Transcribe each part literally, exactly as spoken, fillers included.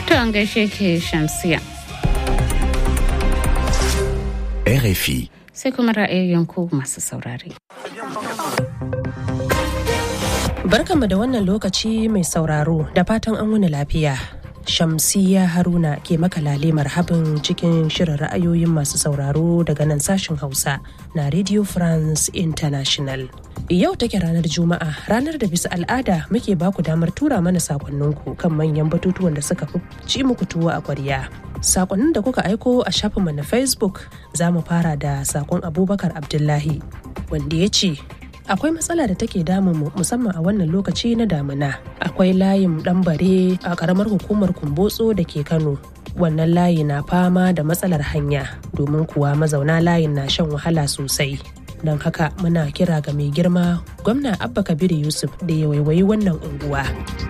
To an gaishe ke Shamsiya. R F I. Sai kuma ra'ayoyin ku masu saurare. Barkanmu da wannan lokaci mai sauraro da fatan an wuni lafiya. Shamsiya Haruna ke maka lale marhabin cikin shirin ra'ayoyin masu sauraro daga nan sashen Hausa na Radio France International. Yau take ranar Juma'a, ranar da bisa al'ada muke baku damar tura mana sakonninku kan manyan batutuwan da suka fi ci muku tuwo a ƙwarya. Sakonnin da kuka aiko a shafinmu na Facebook za mu fara da sakon Abubakar Abdullahi wanda ya ce, akwai matsala da take damun mu musamman a wannan lokaci na damuna. Akwai layin ɗanbare a ƙaramar hukumar Kumbotso da ke Kano. Wannan layi na fama da matsalar hanya domin kuwa mazauna layin na shan wahala sosai. Don haka muna kira ga mai girma gwamna Abba Kabiru Yusuf da ya waiwayi wannan unguwa.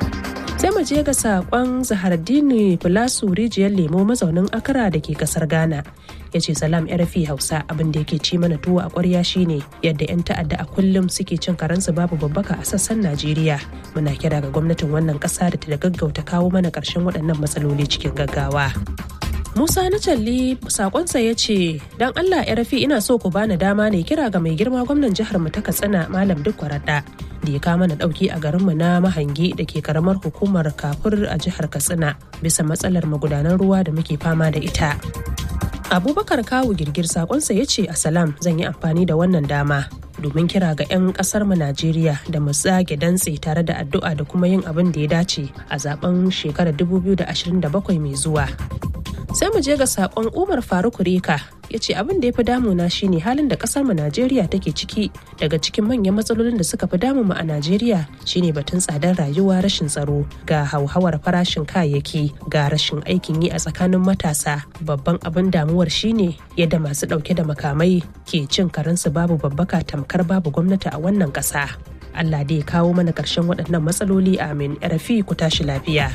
Sai mu je ga saƙon Zahardini Filasu Rijiyar Lemo mazaunin Accra da ke ƙasar Ghana. Ya ce salam R F I Hausa, abin da yake ci mana tuwo a ƙwarya shine yadda 'yan ta'adda a kullum suke cin karansu babu babbaka a sassan Najeriya. Muna kira ga gwamnatin wannan ƙasa da ta gaggauta kawo mana ƙarshen waɗannan matsaloli cikin gaggawa. Musa na Calli sakonsa ya ce, "Don Allah ya rafi ina so ku bani dama ne kira ga mai girma gwamnan jihar mu ta Katsina Malam Dukku Radda da ya kama na ɗauki a garinmu na Mahangi da ke karamar hukumar Kafur a jihar Katsina bisa matsalar magudanan ruwa da muke fama da ita." Abubakar Kawu Girgir sakonsa ya ce, "Asalam, zan yi amfani da wannan dama domin kira ga 'yan kasar mu Najeriya da mu tsage dantse tare da addu'a da kuma yin abin da ya dace a zaben shekarar dubu biyu da ashirin da bakwai mai zuwa." Sai mu je ga sakon Umar Faruk Reka, ya ce abin da ya fi damuna shine halin da kasar mu Najeriya take ciki. Daga cikin manyan matsalolin da suka fi damu mu a Najeriya shine batun tsadar rayuwa, rashin tsaro, ga hauhawar farashin kayayyaki, ga rashin aikin yi a tsakanin matasa. Babban abin damuwar shine yadda masu dauke da makamai ke cin karensu babu babbaka tamkar babu gwamnati a wannan kasa. Allah dai kawo mana karshen waɗannan matsaloli, amin. R F I ku tashi lafiya.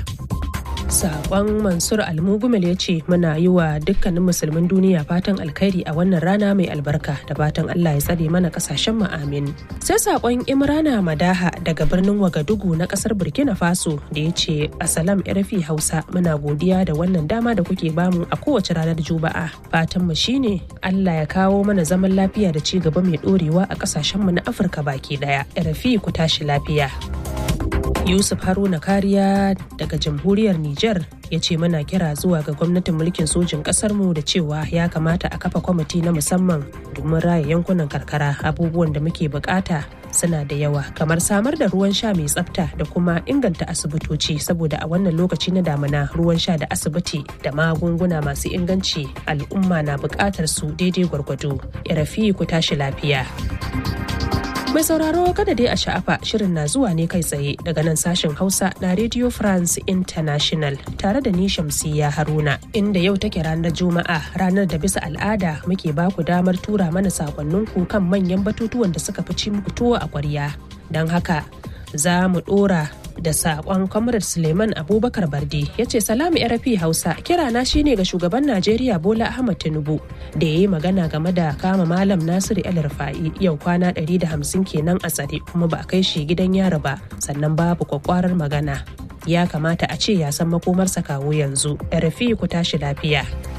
Sakon Mansur Almugumel ya ce muna yi wa dukkanin musulmin duniya fatan alkhairi a wannan rana mai albarka da fatan Allah ya tsare mana kasashen mu, amin. Sai sakon Imrana Madaha daga birnin Wagadugu na kasar Burkina Faso da ya ce Assalam R F I Hausa, muna godiya da wannan dama da kuke bamu a kowace ranar Juma'a. Fatan mu shine Allah ya kawo mana zaman lafiya da ci gaba mai dorewa a kasashen mu na Afirka baki daya. R F I ku tashi lafiya. Yusuf Haruna Kariya daga jamhuriyar Nijar ya ce muna kira zuwa ga gwamnatin mulkin sojin ƙasarmu da cewa ya kamata a kafa kwamiti na musamman domin raya yankunan karkara. Abubuwan da muke bukata suna da yawa, kamar samar da ruwan sha mai tsafta da kuma inganta asibitoci, saboda a wannan lokaci na damuna ruwan sha da asibiti da magunguna masu inganci al'umma na bukatar su daidai gwargwado. Irafi ku tashi lafiya. Mai sauraro kada dai a sha'afa, shirin na zuwa ne kai tsaye daga nan sashen Hausa na Radio France International tare da ni Shamsiya Haruna, inda yau take ranar Juma'a, ranar da bisa al'ada muke baku damar tura mana sakonninku kan manyan batutuwan da suka fi ci muku tuwo a ƙwarya. Don haka za mu ɗora da saƙon Comrade Suleiman Abubakar Barde, ya ce salamu R F I Hausa, kirana shine ga shugaban Najeriya Bola Ahmed Tinubu da ya yi magana game da kama Malam Nasiru El Rufa'i. Yau kwana ɗari da hamsin kenan a tsare kuma ba a kai shi gidan yaro ba, sannan babu kwakwarar magana. Ya kamata a ce ya san makomarsa kawo yanzu. R F I ku tashi lafiya.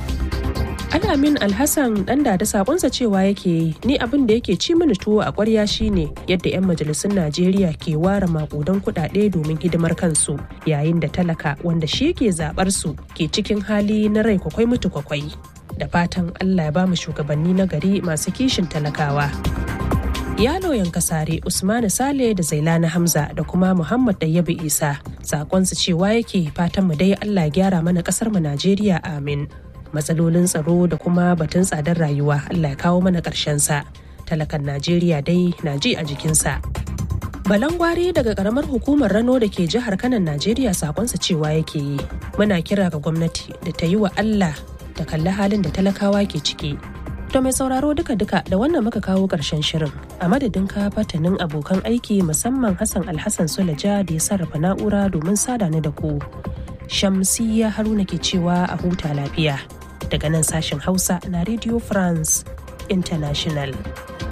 Alamin Alhassan dan da sakonsa cewa yake ni abin da yake ci mini tuwo a ƙwarya shine yadda 'yan majalisun Najeriya ke ware makudan kuɗaɗe domin hidimar kansu, yayin da talaka wanda shi ke zaɓar su ke cikin hali na rai kwakwai mutu kwakwai. Da fatan Allah ya ba mu shugabanni na gari masu kishin talakawa. Yalo Yankasare, Usmanu Sale da Zailana Hamza da kuma Muhammad Dayyabu Isa sakonsu cewa yake fatan mu dai Allah ya gyara mana ƙasar mu Najeriya, amin. Matsalolin tsaro da kuma batun tsadar rayuwa Allah ya kawo mana ƙarshen sa. Talakan Najeriya dai na ji a jikinsa. Balangwari daga ƙaramar hukumar Rano da ke jihar Kanan Najeriya sakonsa cewa yake yi muna kira ga gwamnati da ta yi wa Allah ta kalli halin da talakawa ke ciki. To mai sauraro duka-duka da wannan muka kawo ƙarshen shirin. A madadin ka fatanin abokan aiki musamman Hassan Alhassan Sulaja da ya sarrafa na'ura domin sada ni da ku. Shamsiya Haruna ke cewa a huta lafiya daga nan sashen Hausa na Radio France International.